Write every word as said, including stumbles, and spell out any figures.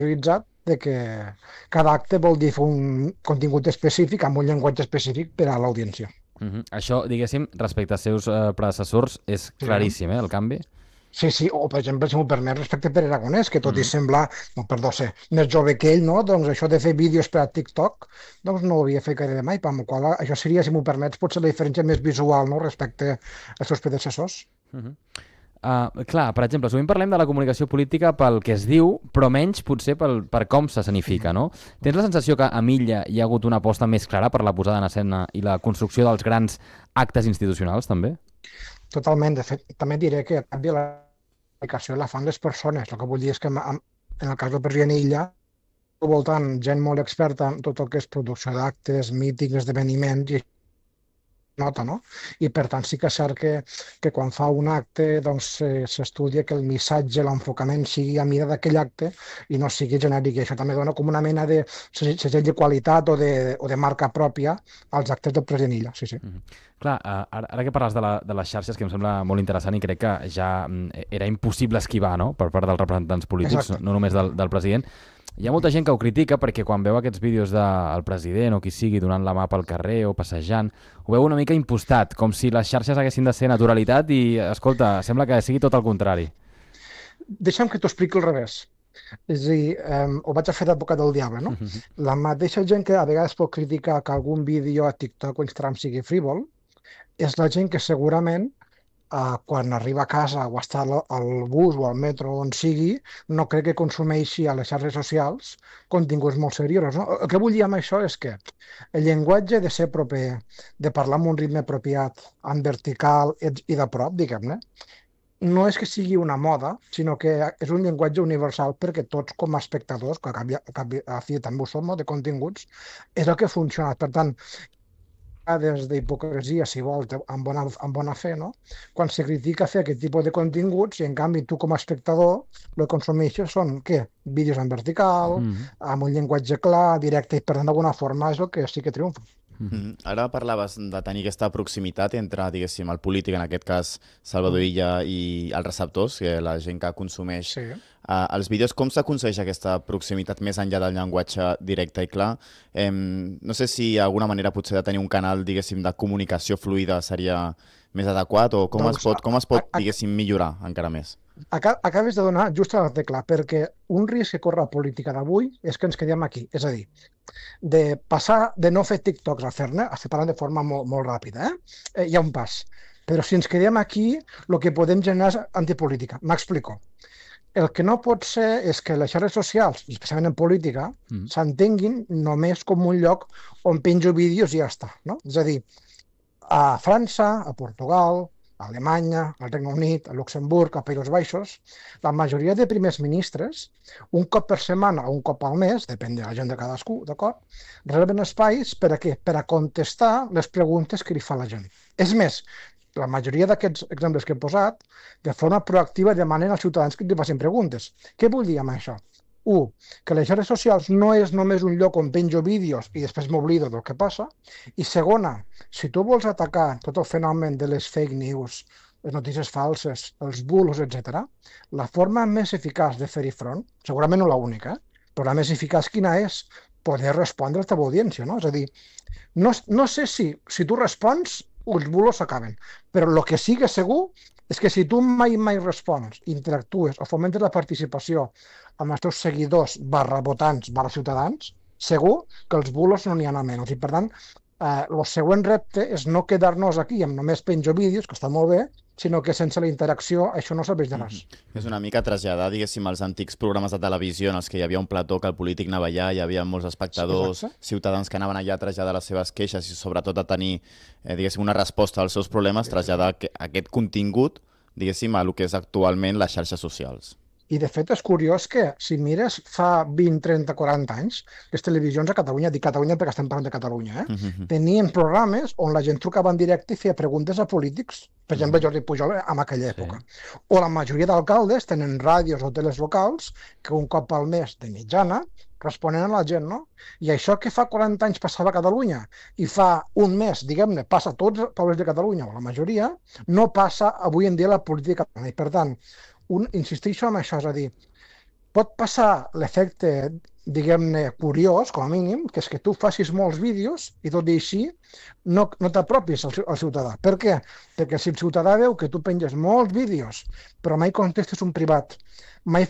prioritzat de que cada acte vol dir fer un contingut específic amb un llenguatge específic per a l'audiència. Mhm. Això, diguéssim, respecte als seus eh, predecessors, és Sí. claríssim, eh, el canvi? Sí, sí, o per exemple, si m'ho permet, respecte a Pere Aragonès, que tot i Mhm. semblar, no, perdó, ser més jove que ell, no? Doncs això de fer vídeos per a TikTok, doncs no ho havia fet gairebé mai, per la qual cosa això seria, si m'ho permets, potser la diferència més visual, no?, respecte als seus predecessors. Mhm. Uh, clar, per exemple, sovint parlem de la comunicació política pel que es diu, però menys potser pel, per com s'escenifica, Mhm. no? Tens la sensació que a Milla hi ha hagut una aposta més clara per la posada en escena i la construcció dels grans actes institucionals, també? Totalment, de fet, també diré que a canvi la comunicació la fan les persones, el que vull dir és que en en el cas del president Illa, al voltant gent molt experta en tot el que és producció d'actes, mítings, esdeveniments, i nota, no? I per tant sí que és cert que, que quan fa un acte doncs eh, s'estudia que el missatge, l'enfocament sigui a mida d'aquell acte i no sigui genèric, i això també dona com una mena de se- segell de qualitat o de, o de marca pròpia als actes del president Illa, sí, sí. Mm -hmm. Clar, uh, ara, ara que parles de, la, de les xarxes, que em sembla molt interessant i crec que ja mm, era impossible esquivar, no?, per part dels representants polítics, no, Exacte. no només del, del president. Hi ha molta gent que ho critica perquè quan veu aquests vídeos del president o qui sigui donant la mà pel carrer o passejant, ho veu una mica impostat, com si les xarxes haguessin de ser naturalitat i, escolta, sembla que sigui tot el contrari. Deixa'm que t'ho expliqui al revés. És a dir, eh, ho vaig a fer d'advocat del diable, no? La mateixa gent que a vegades pot criticar que algun vídeo a TikTok o Instagram sigui frívol, és la gent que segurament eh, quan arriba a casa o està al al bus o al metro on sigui, no crec que consumeixi a les xarxes socials continguts molt seriosos. No? El que vull dir amb això és que el llenguatge de ser proper, de parlar amb un ritme apropiat, en vertical i de prop, diguem-ne, no és que sigui una moda, sinó que és un llenguatge universal perquè tots com a espectadors, que a cap, a cap a fi també ho som, no, de continguts, és el que ha funcionat. Per tant, des d'hipocresia, si vol, amb bona, amb bona fe, no? Quan se critica fer aquest tipus de continguts i en canvi tu com a espectador el que consumeixes són, què? Vídeos en vertical, Mm amb un llenguatge clar, directe, i per tant d'alguna forma és el que sí que triomfa. -hmm. Mm. Ara parlaves de tenir aquesta proximitat entre, diguéssim, el polític, en aquest cas Salvador Mm. Illa, i els receptors, que la gent que consumeix Sí. uh, els vídeos. Com s'aconsegueix aquesta proximitat més enllà del llenguatge directe i clar? Eh, no sé si d'alguna manera potser de tenir un canal, diguéssim, de comunicació fluida seria més adequat, o com es Doncs pot, com es a, pot, a, diguéssim, millorar encara més? Aca- acabes de donar just a la tecla, perquè un risc que corre la política d'avui és que ens quedem aquí. És a dir, de passar de no fer TikToks a fer-ne, estic parlant de forma molt, molt ràpida, eh? Eh, hi ha un pas. Però si ens quedem aquí, el que podem generar és antipolítica. M'explico. El que no pot ser és que les xarxes socials, i especialment en política, Mm s'entenguin només com un lloc on penjo vídeos i ja està. No? És a dir, a França, a Portugal, a Alemanya, al Regne Unit, a Luxemburg, a Països Baixos, la majoria de primers ministres, un cop per setmana o un cop al mes, depèn de la gent de cadascú, d'acord, reben espais per a què? Per a contestar les preguntes que li fa la gent. És més, la majoria d'aquests exemples que he posat, de forma proactiva demanen als ciutadans que li facin preguntes. Què vull dir amb això? Un, que les xarxes socials no és només un lloc on penjo vídeos i després m'oblido del que passa. I segona, si tu vols atacar tot el fenomen de les fake news, les notícies falses, els bulos, etcètera, la forma més eficaç de fer-hi front, segurament no l'única, però la més eficaç quina és? Poder respondre a la teva audiència, no? És a dir, no, no sé si, si tu respons, els bulos s'acaben, però el que sí que és segur és que si tu mai mai respons, interactues o fomentes la participació amb els teus seguidors barra votants barra ciutadans, segur que els bulos no n'hi ha a menys. I per tant, eh, el següent repte és no quedar-nos aquí amb només penjo vídeos, que està molt bé, sinó que sense la interacció això no serveix de res. Mm-hmm. És una mica traslladar, diguéssim, els antics programes de televisió en els que hi havia un plató que el polític anava allà, hi havia molts espectadors, Exacte. ciutadans que anaven allà a traslladar les seves queixes i sobretot a tenir, eh, diguéssim, una resposta als seus problemes, traslladar que- aquest contingut, diguéssim, a el que és actualment les xarxes socials. I de fet és curiós que si mires fa vint, trenta, quaranta anys, les televisions a Catalunya, dic Catalunya perquè estem parlant de Catalunya, eh? Mm-hmm. tenien programes on la gent trucava en directe i feia preguntes a polítics, per exemple Jordi Pujol en aquella època. Sí. O la majoria d'alcaldes tenen ràdios o teles locals que un cop al mes de mitjana responen a la gent, no? I això que fa quaranta anys passava a Catalunya i fa un mes, diguem-ne, passa a tots els pobles de Catalunya, o la majoria, no passa avui en dia a la política catalana. I per tant, un, insisteixo en això, és a dir, pot passar l'efecte, diguem-ne, curiós, com a mínim, que és que tu facis molts vídeos i tot i així no, no t'apropis al, al ciutadà. Per què? Perquè si el ciutadà veu que tu penges molts vídeos però mai contestes un privat, mai